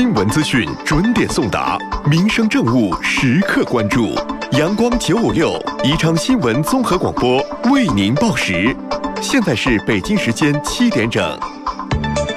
新闻资讯准点送达，民生政务时刻关注。阳光956宜昌新闻综合广播为您报时。现在是北京时间7点整。